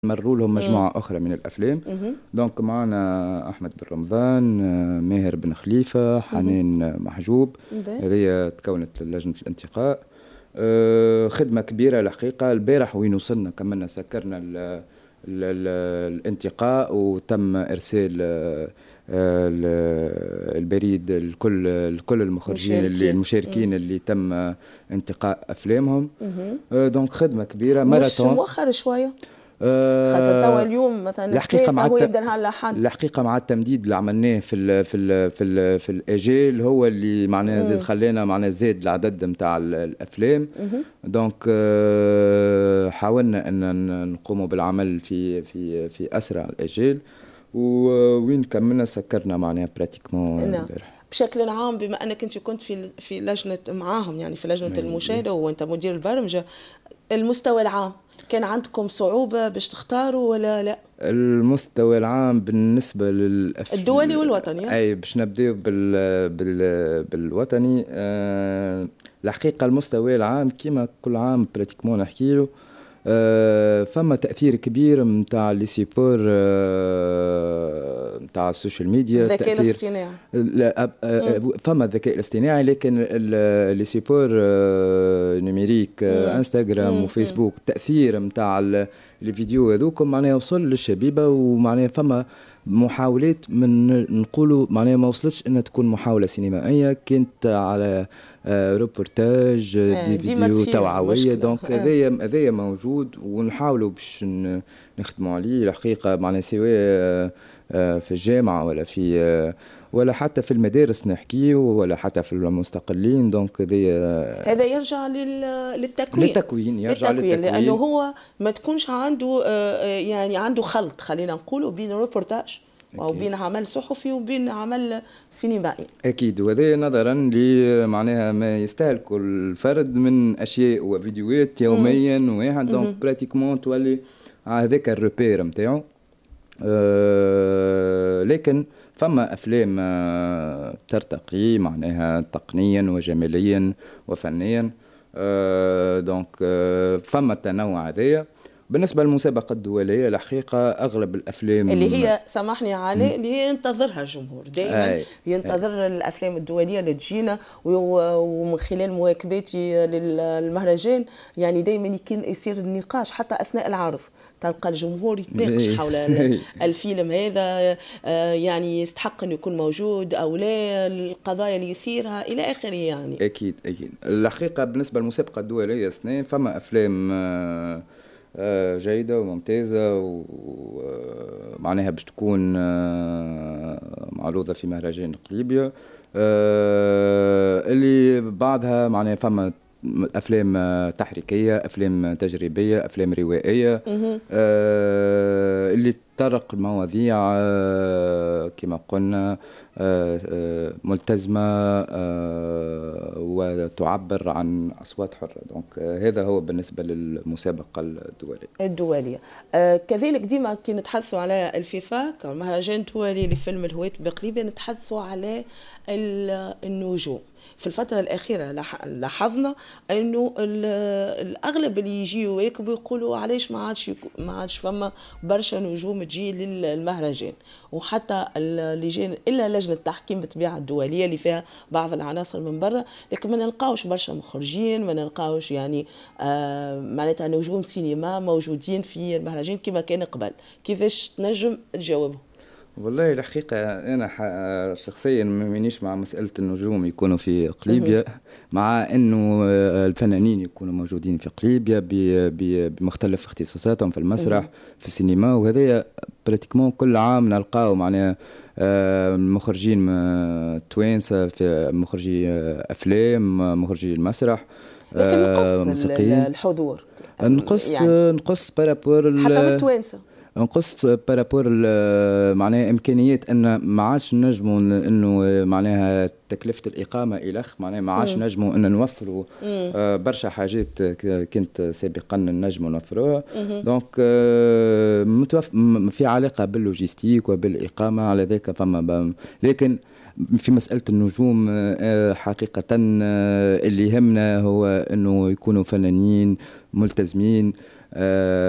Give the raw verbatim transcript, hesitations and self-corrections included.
مروا لهم مجموعة أخرى من الأفلام. دونك معنا أحمد بن رمضان، ماهر بن خليفة، حنان محجوب. هذه تكونت لجنة الانتقاء. أه خدمة كبيرة الحقيقة. البارح وين وصلنا كملنا سكرنا ال ال ال الانتقاء وتم إرسال البريد لكل لكل المخرجين اللي المشاركين مم. اللي تم انتقاء أفلامهم. أه دونك خدمة كبيرة ماراثون. مش مؤخر شوية؟ خاطر توا اليوم مثلا الحقيقه مع هو يبدا نهار الاحد. الحقيقه مع التمديد اللي عملناه في ال في ال في ال في الاجال هو اللي معناها زاد خلينا معناها زاد العدد نتاع الافلام. دونك حاولنا ان نقوموا بالعمل في في في اسرع الاجال، ووين كملنا سكرنا معناها براتيكمون البارح. بشكل عام بما انك انت كنت في في لجنه معاهم، يعني في لجنه المشاهده وانت مدير البرمجه، المستوى العام كان عندكم صعوبة باش تختاروا ولا لا؟ المستوى العام بالنسبة للأفلام الدولي والوطني. أي باش نبدأ بال بال بالوطني. أه الحقيقة المستوى العام كما كل عام براتيكمون نحكي له. أه فما تأثير كبير نتاع لي سيبور نتاع السوشيال ميديا. الذكاء الاصطناعي. لا فما الذكاء الاصطناعي، لكن لي سيبور نيميريك انستغرام وفيسبوك التأثير نتاع الفيديو هذوكم معناها وصل للشبيبة، ومعناها فما محاولات من نقولوا معناها ما وصلتش انها تكون محاولة سينمائية، كانت على روبورتاج دي فيديو توعوية. دونك هذايا هذايا موجود ونحاولوا باش نخدموا عليه الحقيقة، معناها سواء في الجامعة ولا في ولا حتى في المدارس نحكي، ولا حتى في المستقلين. دونك هذا هذا يرجع للتكوين للتكوين يرجع للتكوين, للتكوين. لأنه هو ما تكونش عنده يعني عنده خلط خلينا نقولوا بين روبورتاج وبين عمل صحفي وبين عمل سينمائي. اكيد، وهذا نظرا لمعناها ما يستهلك الفرد من اشياء وفيديوهات يوميا واحد. دونك براتيكمون تولي هذاك الروبير نتاعو. أه لكن فما أفلام ترتقي معناها تقنيا وجماليا وفنيا. أه دونك أه فما التنوع هذايا. بالنسبة للمسابقة الدولية الحقيقة أغلب الأفلام اللي هي سامحني عليه اللي هي ينتظرها الجمهور دائما أي. ينتظر أي. الأفلام الدولية اللي تجينا، ومن خلال مواكباتي للمهرجان يعني دائما يصير النقاش حتى أثناء العرض، تلقى الجمهور يتناقش حول الفيلم هذا يعني يستحق أن يكون موجود أو لا، القضايا اللي يثيرها إلى آخره يعني. أكيد أكيد. الحقيقة بالنسبة للمسابقة الدولية سنين فما أفلام جيدة وممتازة ومعناها باش تكون معروضة في مهرجان قليبيا، اللي بعدها معناها فما أفلام تحريكية، أفلام تجريبية، أفلام روائية اللي تطرق المواضيع كما قلنا ملتزمة وتعبر عن أصوات حرة. دونك هذا هو بالنسبة للمسابقة الدولية الدولية. آه كذلك ديما كي نتحدثوا على الفيفا كمهرجان دولي لفيلم الهويت بقليبيا نتحدثوا على النجوم. في الفترة الأخيرة لاحظنا إنه الأغلب اللي يجيوا يكبوا يقولوا علاش ما عادش ما عادش فما برشا نجوم تجي للمهرجان، وحتى اللجان إلا لجنة التحكيم بالطبيعة الدولية اللي فيها بعض العناصر من برا، لكن ما نلقاوش برشا مخرجين، ما نلقاوش يعني آه معناتها نجوم سينما موجودين في المهرجان كما كان قبل. كيفاش تنجم تجاوبهم؟ والله الحقيقة أنا شخصيا مانيش مع مسألة النجوم يكونوا في قليبيا، مع أنه الفنانين يكونوا موجودين في قليبيا بمختلف اختصاصاتهم في المسرح في السينما، وهذا براتيكمون كل عام نلقاو معناها مخرجين توانسة في مخرجي أفلام مخرجي المسرح. لكن نقص الحضور نقص يعني نقص بارابور حتى بالتوانسة نقص بارابور معناها امكانيات ان ما عادش نجموا انه معناها تكلفه الاقامه الخ معناها ما عادش نجموا ان نوفروا برشا حاجات كنت سابقا نجموا نوفروها. دونك في علاقه باللوجيستيك وبالاقامه على ذاك فما، لكن في مسألة النجوم حقيقة اللي يهمنا هو أنه يكونوا فنانين ملتزمين.